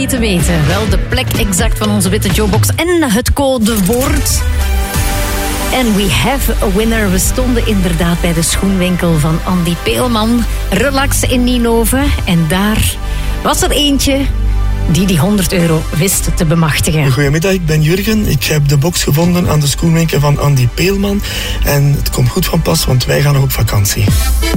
niet te weten. Wel de plek exact van onze witte Joebox en het codewoord. En we have a winner. We stonden inderdaad bij de schoenwinkel van Andy Peelman. Relax in Ninove. En daar was er eentje die €100 wist te bemachtigen. Goedemiddag, ik ben Jurgen. Ik heb de box gevonden aan de schoenwinkel van Andy Peelman. En het komt goed van pas, want wij gaan nog op vakantie.